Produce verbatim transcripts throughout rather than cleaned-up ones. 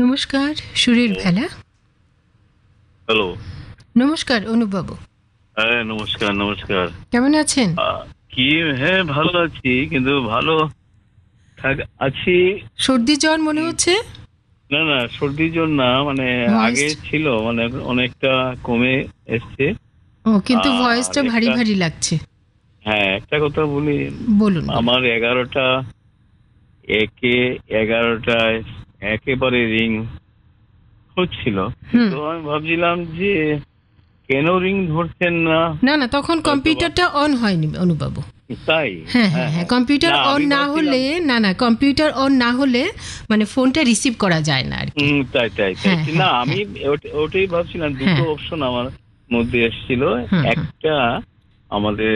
নমস্কার, সুরের ভেলা। হ্যালো। নমস্কার অনুপবাবু, হ্যাঁ, নমস্কার নমস্কার। কেমন আছেন? আহ, কি, হ্যাঁ ভালো আছি, কিন্তু ভালো থাক আছি। সর্দি জ্বর মনে হচ্ছে। না না, সর্দির জন্য না, মানে ভয়েস আগে ছিল, মানে এখন অনেকটা কমে এসছে। ও, কিন্তু আর ভয়েসটা ভারী একটা, ভারী লাগছে। হ্যাঁ একটা কথা বলি। বলুন বলুন। আমার এগারোটা একে এগারোটায় একেবারে রিং হচ্ছিল, হুম। তো আমি ভাবছিলাম যে কেন রিং ধরছেন না। না না, তখন হয়তো বা কম্পিউটারটা অন হয়নি অনুবাবু। তাই। হ্যাঁ হ্যাঁ হ্যাঁ হ্যাঁ, হ্যাঁ, কম্পিউটার না অন আমি না ভাবছিলাম। হলে, না না কম্পিউটার অন না হলে মানে ফোনটা রিসিভ করা যায় না আর কি। হুম, তাই তাই তাই হ্যাঁ না, হ্যাঁ আমি হ্যাঁ ওট- ওটাই ভাবছিলাম, দুটো হ্যাঁ। অপশন আমার মধ্যে এসেছিল। হুম হুম একটা আমাদের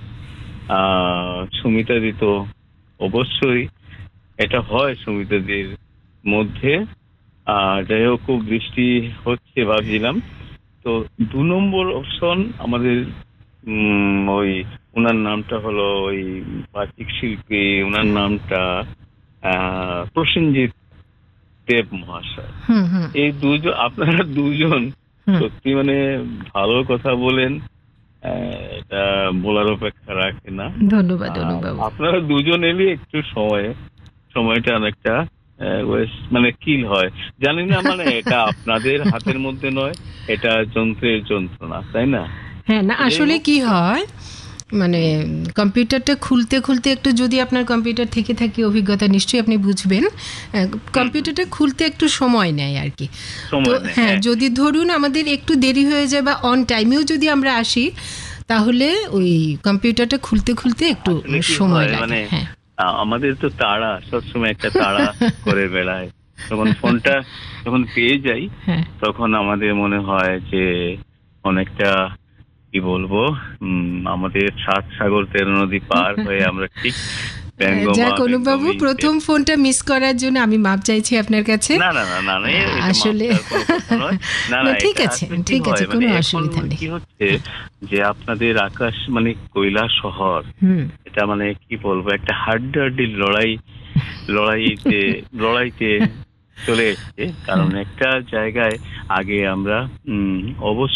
আহ সুমিতা দিত, অবশ্যই এটা হয় সুমিতাদির মধ্যে। আহ যাই হোক, খুব বৃষ্টি হচ্ছে ভাবছিলাম। তো দু নম্বর অপশন আমাদের, উম, ওই ওনার নামটা হলো ওই বাচিক শিল্পী, ওনার নামটা আহ প্রসেনজিৎ দেব মহাশয়। হুম হুম এই দুজন, আপনারা দুজন হুম। সত্যি মানে ভালো কথা বলেন। আহ, এটা বলার অপেক্ষা রাখে না। ধন্যবাদ আর অনুবাবু। আপনারা দুজন এলে একটু সময় সময়টা অনেকটা আহ, waste, মানে কিল হয়। জানি না, মানে এটা আপনাদের হাতের মধ্যে নয়, এটা যন্ত্রের যন্ত্রণা, তাই না? হ্যাঁ, না যাই আসলে হোক। কি হয়, মানে কম্পিউটারটা খুলতে খুলতে একটু, যদি আপনার কম্পিউটার থেকে থাকে অভিজ্ঞতা নিশ্চয়ই আপনি বুঝবেন, আহ, হুম, হুম, কম্পিউটারটা খুলতে একটু সময় নেয় আর কি। তো সময় নেই, হ্যাঁ, হ্যাঁ। যদি ধরুন আমাদের একটু দেরি হয়ে যায় বা অন টাইমেও যদি আমরা আসি, তাহলে ওই কম্পিউটারটা খুলতে খুলতে একটু আসলে কি সময় হয়, লাগে। মানে হ্যাঁ আ- আমাদের তো তাড়া, সবসময় একটা তাড়া করে বেড়ায়। যখন ফোনটা যখন পেয়ে যাই, হ্যাঁ। তখন আমাদের মনে হয় যে অনেকটা, কি বলবো, উম, আমাদের সাত সাগর তেরো নদী পার হয়ে আমরা ঠিক ব্যঙ্গমা যাক অনুবাবু, ব্যঙ্গমিতে। প্রথম ফোনটা মিস করার জন্য আমি মাপ চাইছি আপনার কাছে। না না না না না, এ- এটা মাপ আসলে চাওয়ার কোনো কথা নয়। না না, না, ঠিক এটা আছে আসলে কি ঠিক হয়, আছে, মানে কোনো এখন অসুবিধা নেই। কি হচ্ছে যে আপনাদের আকাশ মানে কৈলাস শহর, হুম। এটা মানে কি বলবো, একটা হাড্ডাহাড্ডি লড়াই লড়াইতে লড়াইতে চলে এসছে। কারণ একটা জায়গায় আগে আমরা উম অবশ্যই